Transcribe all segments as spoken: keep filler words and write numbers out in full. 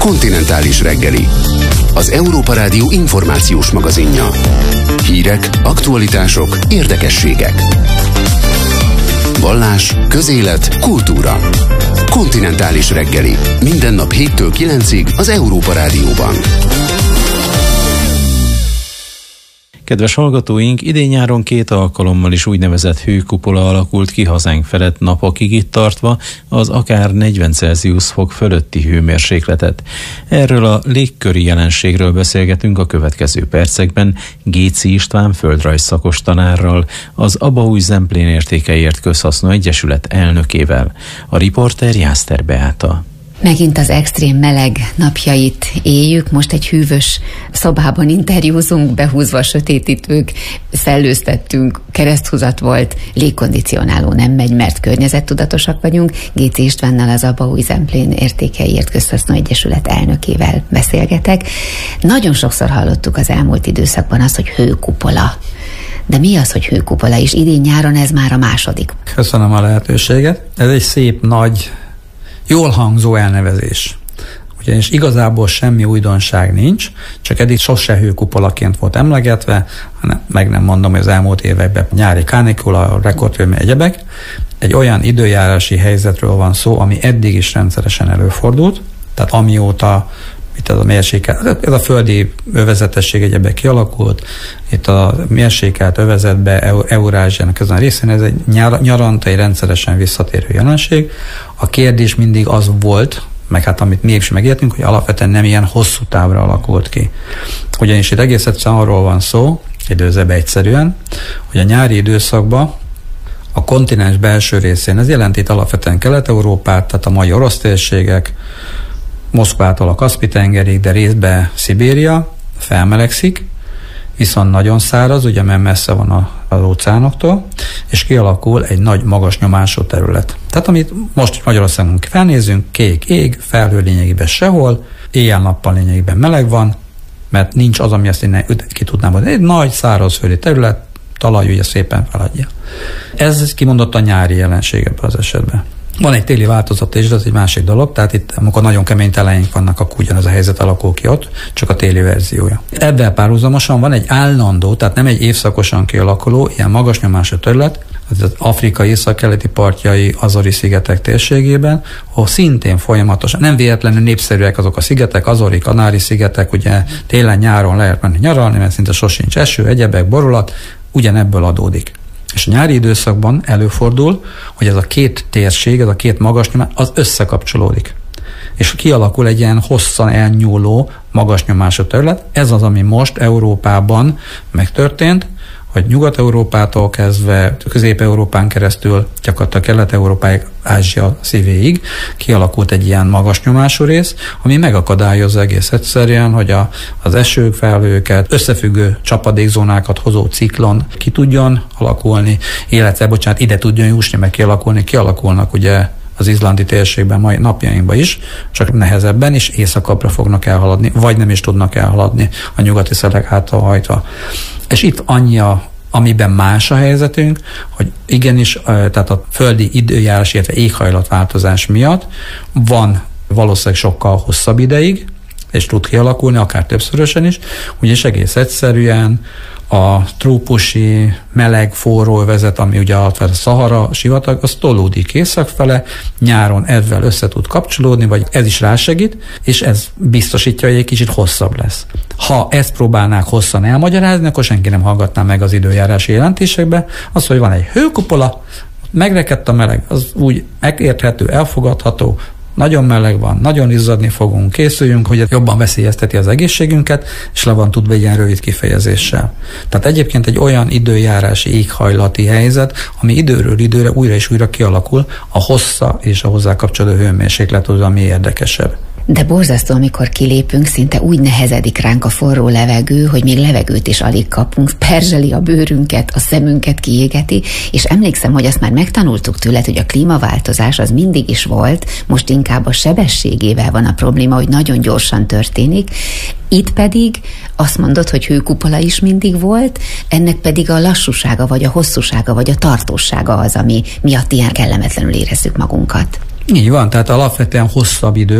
Kontinentális reggeli. Az Európa Rádió információs magazinja. Hírek, aktualitások, érdekességek. Vallás, közélet, kultúra. Kontinentális reggeli. Minden nap héttől kilencig az Európa Rádióban. Kedves hallgatóink, idén-nyáron két alkalommal is úgynevezett hőkupola alakult ki hazánk felett napokig, itt tartva az akár negyven Celsius fok fölötti hőmérsékletet. Erről a légköri jelenségről beszélgetünk a következő percekben Géczy István földrajzszakos tanárral, az Abaúj-Zemplén Értékeiért Közhasznú Egyesület elnökével. A riporter Jászter Beáta. Megint az extrém meleg napjait éljük, most egy hűvös szobában interjúzunk, behúzva a sötétítők, szellőztettünk, kereszthúzat volt, légkondicionáló nem megy, mert környezettudatosak vagyunk. Géczy Istvánnal, az Abaúj-Zemplén Értékeiért Közhasznú Egyesület elnökével beszélgetek. Nagyon sokszor hallottuk az elmúlt időszakban azt, hogy hőkupola. De mi az, hogy hőkupola, és idén-nyáron ez már a második? Köszönöm a lehetőséget. Ez egy szép, nagy, jól hangzó elnevezés. Ugyanis igazából semmi újdonság nincs, csak eddig sose hőkupolaként volt emlegetve, hanem meg nem mondom, hogy az elmúlt években nyári kánikula, rekordhőmérséklet, egyebek. Egy olyan időjárási helyzetről van szó, ami eddig is rendszeresen előfordult, tehát amióta itt ez a mérsékelt, ez a földi övezetesség egyebek kialakult, itt a mérsékelt övezetbe, Eurázsiának ezen a részén, ez egy nyar, nyaranta, egy rendszeresen visszatérő jelenség. A kérdés mindig az volt, meg hát amit mi is megértünk, hogy alapvetően nem ilyen hosszú távra alakult ki. Ugyanis itt egész egyszerűen arról van szó, időzőbb egyszerűen, hogy a nyári időszakban a kontinens belső részén, ez jelenti itt alapvetően Kelet-Európát, tehát a mai orosz térségek, Moszkvától a Kaszpi-tengerig, de részben Szibéria felmelegszik, viszont nagyon száraz, ugye mert messze van az óceánoktól, és kialakul egy nagy magas nyomású terület. Tehát amit most Magyarországon felnézünk, kék ég, felhő lényegében sehol, éjjel-nappal lényegében meleg van, mert nincs az, ami ezt innen ki tudnám mondani. Egy nagy szárazföldi terület, talaj ugye szépen feladja. Ez kimondott a nyári jelenség ebben az esetben. Van egy téli változat is, de ez egy másik dolog, tehát itt, amikor nagyon kemény teleink vannak, akkor ugyanez a helyzet alakul ki ott, csak a téli verziója. Ebben párhuzamosan van egy állandó, tehát nem egy évszakosan kialakuló, ilyen magas nyomású terület, az Afrika északkeleti partjai, Azori-szigetek térségében, ahol szintén folyamatosan, nem véletlenül népszerűek azok a szigetek, Azori, Kanári-szigetek, ugye télen-nyáron lehet menni nyaralni, mert szinte sosincs eső, egyebek, borulat, ugyanebből adódik. És a nyári időszakban előfordul, hogy ez a két térség, ez a két magas nyomás, az összekapcsolódik. És kialakul egy ilyen hosszan elnyúló magas nyomású terület. Ez az, ami most Európában megtörtént, hogy Nyugat-Európától kezdve Közép-Európán keresztül, gyakorlatilag Kelet-Európáig, Ázsia szívéig kialakult egy ilyen magas nyomású rész, ami megakadályozza egész egyszerűen, hogy a, az esők, felhőket, összefüggő csapadékzónákat hozó ciklon ki tudjon alakulni, illetve, bocsánat, ide tudjon jusni, meg kialakulni, kialakulnak ugye az izlandi térségben mai napjainkban is, csak nehezebben, és északabbra fognak elhaladni, vagy nem is tudnak elhaladni a nyugati szelek által hajtva. És itt annyi a, amiben más a helyzetünk, hogy igenis, tehát a földi időjárás, illetve éghajlatváltozás miatt van valószínűleg sokkal hosszabb ideig, és tud kialakulni, akár többszörösen is, ugyanis egész egyszerűen a trópusi, meleg, forró övezet, ami ugye a Szahara sivatag, az tolódik északfele, nyáron ezzel össze tud kapcsolódni, vagy ez is rásegít, és ez biztosítja, hogy egy kicsit hosszabb lesz. Ha ezt próbálnák hosszan elmagyarázni, akkor senki nem hallgatná meg az időjárási jelentésekbe. Az, hogy van egy hőkupola, megrekedt a meleg, az úgy megérthető, elfogadható, nagyon meleg van, nagyon izzadni fogunk, készüljünk, hogy jobban veszélyezteti az egészségünket, és le van tudva egy ilyen rövid kifejezéssel. Tehát egyébként egy olyan időjárási, éghajlati helyzet, ami időről időre újra és újra kialakul, a hossza és a hozzá kapcsolódó hőmérséklet az, ami érdekesebb. De borzasztó, amikor kilépünk, szinte úgy nehezedik ránk a forró levegő, hogy még levegőt is alig kapunk, perzseli a bőrünket, a szemünket kiégeti, és emlékszem, hogy azt már megtanultuk tőled, hogy a klímaváltozás az mindig is volt, most inkább a sebességével van a probléma, hogy nagyon gyorsan történik. Itt pedig azt mondod, hogy hőkupola is mindig volt, ennek pedig a lassúsága, vagy a hosszúsága, vagy a tartósága az, ami miatt ilyen kellemetlenül érezzük magunkat. Így van, tehát alapvetően hosszabb idő,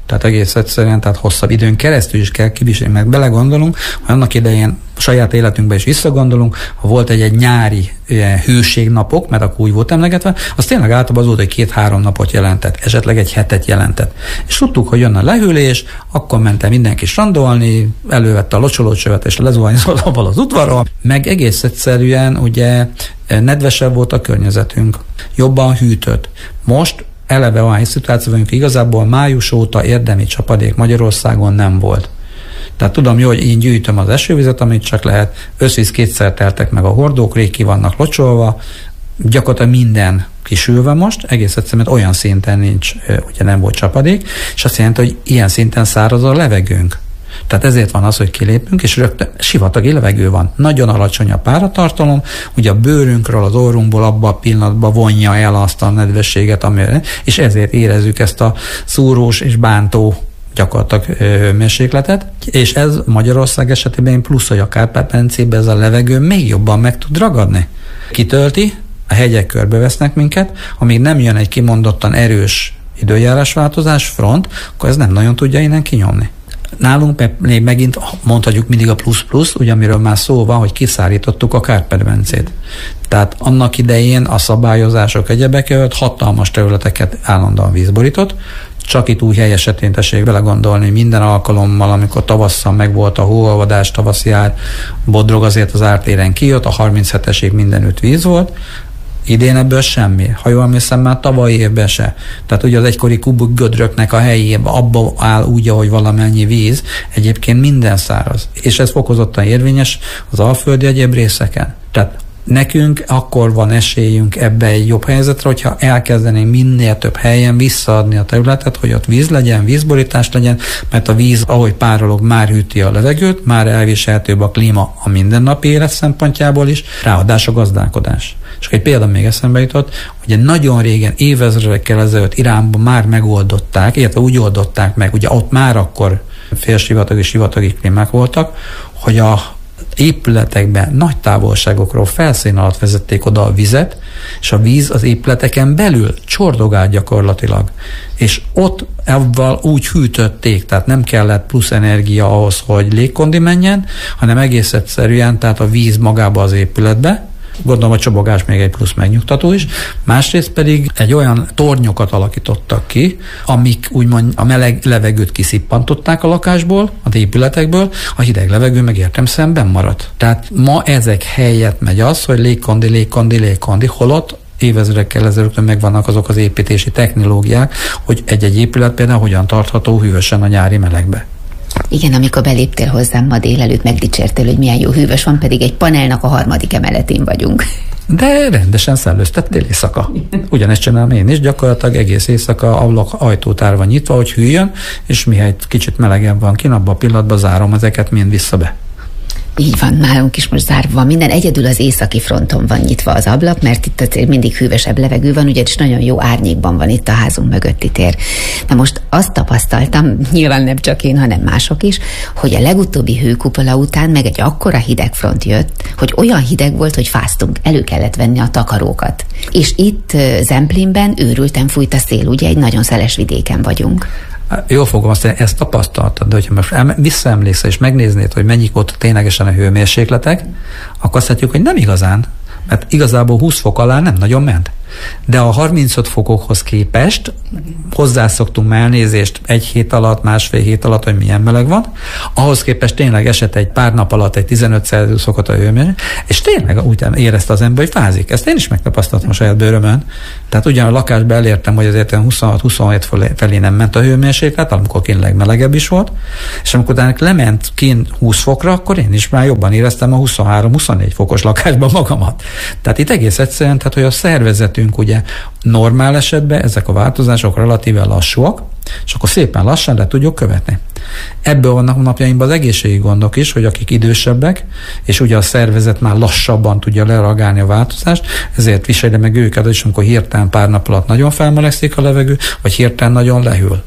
Tehát egész egyszerűen, tehát hosszabb időn keresztül is kell kiviselni, mert belegondolunk, hogy annak idején saját életünkben is visszagondolunk, ha volt egy, egy nyári ilyen hőségnapok, mert akkor úgy volt emlegetve, az tényleg általában az volt, hogy két-három napot jelentett, esetleg egy hetet jelentett. És tudtuk, hogy jön a lehűlés, akkor mentem mindenki strandolni, elővette a locsolócsövet és lezuhanyozott abban az udvaron, meg egész egyszerűen ugye nedvesebb volt a környezetünk, jobban hűtött. Most eleve olyan szituáció vagyunk, igazából május óta érdemi csapadék Magyarországon nem volt. Tehát tudom jó, hogy én gyűjtöm az esővizet, amit csak lehet, összvíz kétszer teltek meg a hordók, rég ki vannak locsolva, gyakorlatilag minden kisülve most, egész egyszerűen olyan szinten nincs, ugye nem volt csapadék, és azt jelenti, hogy ilyen szinten száraz a levegőnk. Tehát ezért van az, hogy kilépünk, és rögtön sivatagi levegő van. Nagyon alacsony a páratartalom, ugye a bőrünkről, az orrunkból abban a pillanatban vonja el azt a nedvességet, amire, és ezért érezzük ezt a szúrós és bántó gyakorlatilag mérsékletet, és ez Magyarország esetében plusz, hogy a Kárpát-medencében ez a levegő még jobban meg tud ragadni. Kitölti, a hegyek körbevesznek minket, amíg nem jön egy kimondottan erős időjárásváltozás, front, akkor ez nem nagyon tudja innen kinyomni. Nálunk még megint mondhatjuk mindig a plusz-plusz, ugye amiről már szó van, hogy kiszárítottuk a Kárpát-medencét. Tehát annak idején a szabályozások egyebek előtt hatalmas területeket állandóan vízborított, csak itt új hely esetén tessék belegondolni, minden alkalommal, amikor tavasszal megvolt a hóolvadás, tavaszi ár, Bodrog azért az ártéren kijött, a harmincheten-esig mindenütt víz volt, idén ebből semmi. Ha jól emlékszem, már tavaly évben se. Tehát ugye az egykori kubik gödröknek a helyében abba áll úgy, ahogy valamennyi víz, egyébként minden száraz. És ez fokozottan érvényes az alföldi egyéb részeken. Tehát nekünk akkor van esélyünk ebbe egy jobb helyzetre, hogyha elkezdenénk minél több helyen visszaadni a területet, hogy ott víz legyen, vízborítás legyen, mert a víz, ahogy párolog, már hűti a levegőt, már elviselhetőbb a klíma a mindennapi élet szempontjából is, ráadás a gazdálkodás. És egy példa még eszembe jutott, ugye nagyon régen, évezredekkel ezelőtt Iránban már megoldották, illetve úgy oldották meg, ugye ott már akkor félsivatagi, sivatagi klímák voltak, hogy a épületekben nagy távolságokról felszín alatt vezették oda a vizet, és a víz az épületeken belül csordogált gyakorlatilag. És ott ebben úgy hűtötték, tehát nem kellett plusz energia ahhoz, hogy légkondi menjen, hanem egész egyszerűen, tehát a víz magába az épületbe, gondolom a csobogás még egy plusz megnyugtató is. Másrészt pedig egy olyan tornyokat alakítottak ki, amik úgymond a meleg levegőt kiszippantották a lakásból, az épületekből, a hideg levegő meg értelemszerűen benn maradt. Tehát ma ezek helyett megy az, hogy légkondi, légkondi, légkondi, holott évezredekkel ezelőtt megvannak azok az építési technológiák, hogy egy-egy épület például hogyan tartható hűvösen a nyári melegbe. Igen, amikor beléptél hozzám ma délelőtt, megdicsértél, hogy milyen jó hűvös van, pedig egy panelnak a harmadik emeletén vagyunk. De rendesen szellőztettél éjszaka. Ugyanezt csinálom én is, gyakorlatilag egész éjszaka ablak ajtótár van nyitva, hogy hűljön, és mihelyt kicsit melegebb van kint, abban a pillanatban zárom ezeket mind vissza be. Így van, nálunk is most zárva van minden, egyedül az északi fronton van nyitva az ablak, mert itt azért mindig hűvösebb levegő van, ugyanis nagyon jó árnyékban van itt a házunk mögötti tér. Na most azt tapasztaltam, nyilván nem csak én, hanem mások is, hogy a legutóbbi hőkupola után meg egy akkora hidegfront jött, hogy olyan hideg volt, hogy fáztunk, elő kellett venni a takarókat. És itt Zemplénben őrülten fújt a szél, ugye egy nagyon szeles vidéken vagyunk. Jól fogom azt mondani, ezt tapasztaltad, de hogyha most visszaemlékszel és megnéznéd, hogy mennyik volt ténylegesen a hőmérsékletek, akkor azt látjuk, hogy nem igazán, mert igazából húsz fok alá nem nagyon ment. De a harmincöt fokokhoz képest hozzászoktunk már elnézést egy hét alatt, másfél hét alatt, hogy milyen meleg van, ahhoz képest tényleg esett egy pár nap alatt egy tizenöt Celsius fokot a hőmérséklet, és tényleg úgy érezte az ember, hogy fázik. Ezt én is megtapasztaltam a saját bőrömön. Tehát ugyan a lakásban elértem, hogy azért huszonhat-huszonhét felé nem ment a hőmérséklet, amikor kint legmelegebb is volt, és amikor utána lement kint húsz fokra, akkor én is már jobban éreztem a huszonhárom-huszonnégy fokos lakásban magamat. Tehát itt egész egyszerűen, tehát hogy a szervezetünk ugye normál esetben ezek a változások relatíve lassúak, és akkor szépen lassan le tudjuk követni. Ebből vannak napjainkban az egészségi gondok is, hogy akik idősebbek, és ugye a szervezet már lassabban tudja lereagálni a változást, ezért viselje meg őket, és amikor hirtelen pár nap alatt nagyon felmelegszik a levegő, vagy hirtelen nagyon lehűl.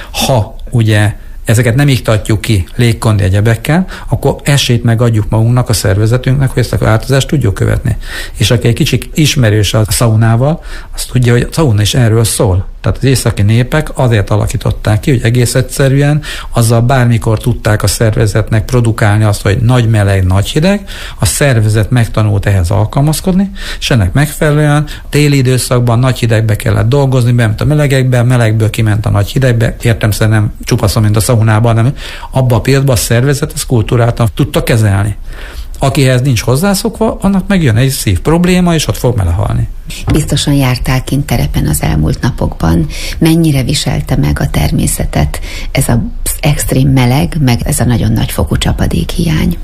Ha ugye ezeket nem iktatjuk ki légkondi egyebekkel, akkor esélyt megadjuk magunknak, a szervezetünknek, hogy ezt a változást tudjuk követni. És aki egy kicsit ismerős a szaunával, azt tudja, hogy a szauna is erről szól. Tehát az északi népek azért alakították ki, hogy egész egyszerűen azzal bármikor tudták a szervezetnek produkálni azt, hogy nagy meleg, nagy hideg, a szervezet megtanult ehhez alkalmazkodni, és ennek megfelelően téli időszakban nagy hidegbe kellett dolgozni, bement a melegekbe, melegből kiment a nagy hidegbe, értelemszerűen nem csupaszon, mint a szaunában, hanem abba a pillanatban a szervezet ezt kultúráltan tudta kezelni. Akihez nincs hozzászokva, annak megjön egy szív probléma, és ott fog belehalni. Biztosan jártál kint terepen az elmúlt napokban. Mennyire viselte meg a természetet ez az extrém meleg, meg ez a nagyon nagy fokú csapadékhiány?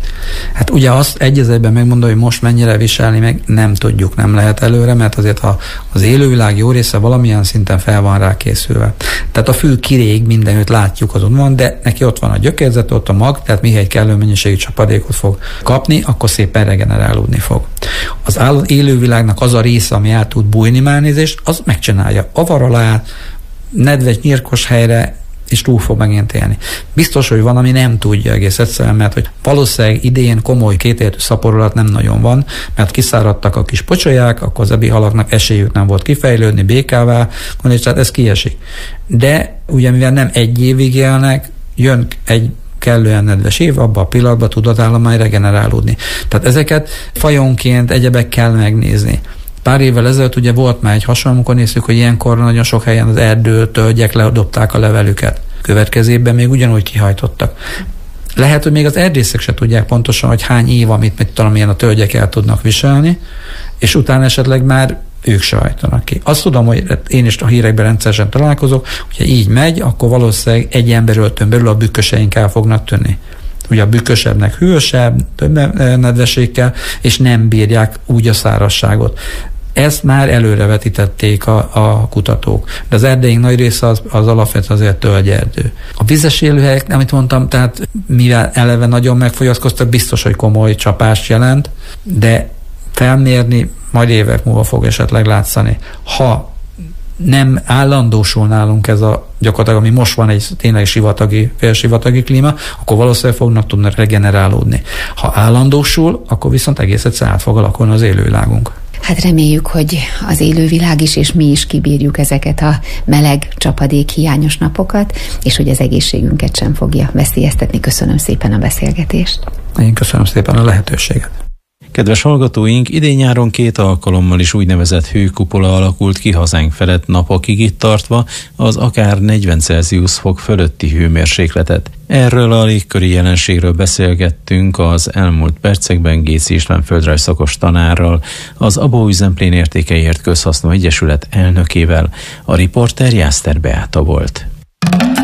Hát ugye azt egy az egyben megmondom, hogy most mennyire viselni, meg nem tudjuk, nem lehet előre, mert azért ha az élővilág jó része valamilyen szinten fel van rá készülve. Tehát a fű kirég, mindenütt látjuk, azon van, de neki ott van a gyökérzet, ott a mag, tehát mihely kellő mennyiségű csapadékot fog kapni, akkor szépen regenerálódni fog. Az állat élővilágnak az a része, ami át tud bújni mánézést, az megcsinálja. Avar alá, nedves, nyírkos helyre, és túl fog megint élni. Biztos, hogy van, ami nem tudja egész egyszerűen, mert hogy valószínűleg idén komoly kétéltű szaporulat nem nagyon van, mert kiszáradtak a kis pocsolyák, akkor az ebi halaknak esélyük nem volt kifejlődni, békává, és tehát ez kiesik. De ugye mivel nem egy évig élnek, jön egy kellően nedves év, abban a pillanatban tud az állomány regenerálódni. Tehát ezeket fajonként egyebek kell megnézni. Pár évvel ezelőtt ugye volt már egy hasonló, amikor néztük, hogy ilyenkor nagyon sok helyen az erdő, tölgyek ledobták a levelüket. Következő évben még ugyanúgy kihajtottak. Lehet, hogy még az erdészek se tudják pontosan, hogy hány év, amit mit tudom, ilyen a tölgyek el tudnak viselni, és utána esetleg már ők se hajtanak ki. Azt tudom, hogy én is a hírekben rendszeresen találkozok, hogyha így megy, akkor valószínűleg egy emberöltön belül a bükköseink el fognak tűnni. Ugye a bükkösebbnek hűvösebb, több nedvesség kell, és nem bírják úgy a szárazságot. Ezt már előrevetítették a, a kutatók. De az erdélyünk nagy része az, az alapvetően azért tölgyerdő. A vizes élőhelyek, amit mondtam, tehát mivel eleve nagyon megfogyatkoztak, biztos, hogy komoly csapást jelent, de felmérni majd évek múlva fog esetleg látszani. Ha nem állandósul nálunk ez a gyakorlatilag, ami most van egy tényleg sivatagi, félsivatagi klíma, akkor valószínűleg fognak tudni regenerálódni. Ha állandósul, akkor viszont egész egyszerűen át fog alakulni az élővilágunk. Hát reméljük, hogy az élővilág is, és mi is kibírjuk ezeket a meleg, csapadék hiányos napokat, és hogy az egészségünket sem fogja veszélyeztetni. Köszönöm szépen a beszélgetést. Én köszönöm szépen a lehetőséget. Kedves hallgatóink, idén-nyáron két alkalommal is úgynevezett hőkupola alakult ki hazánk felett napokig itt tartva az akár negyven Celsius fok fölötti hőmérsékletet. Erről a légköri jelenségről beszélgettünk az elmúlt percekben Géczi István földrajzszakos tanárral, az Abó Üzemplén Értékeiért Közhasznú Egyesület elnökével. A riporter Jászter Beáta volt.